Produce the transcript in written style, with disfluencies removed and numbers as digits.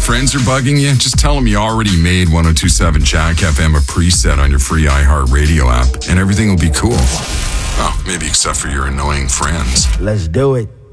Friends are bugging you? Just tell them you already made 1027 Jack FM a preset on your free iHeartRadio app, and everything will be cool. Oh, maybe except for your annoying friends. Let's do it.